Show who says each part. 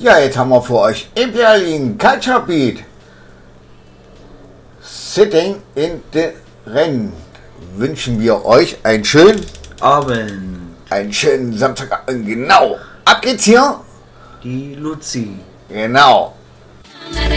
Speaker 1: Ja, jetzt haben wir für euch in Berlin Culture Beat. Sitting in the Rain. Wünschen wir euch einen schönen Samstagabend. Genau. Ab geht's hier.
Speaker 2: Die Luzi.
Speaker 1: Genau.